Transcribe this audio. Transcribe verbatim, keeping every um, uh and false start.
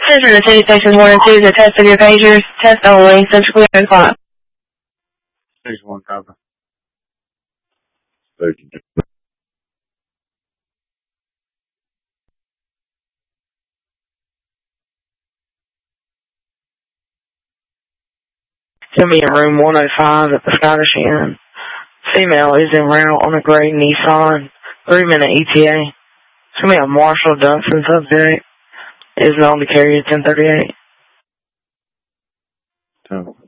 Center to City Stations one and two, the test of your pagers, test only, Central Clear o'clock. Station one, copy. Station two. He'll be in room one oh five at the Scottish Inn. Female is en route on a gray Nissan, three minute E T A. It's going to be a Marshall Dunson subject. Is known to carry a ten thirty-eight. ten